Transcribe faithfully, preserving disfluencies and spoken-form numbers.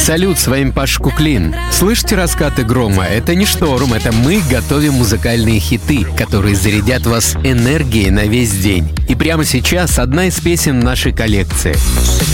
Салют, с вами Паша Куклин. Слышите раскаты грома? Это не шторм, это мы готовим музыкальные хиты, которые зарядят вас энергией на весь день. И прямо сейчас одна из песен нашей коллекции.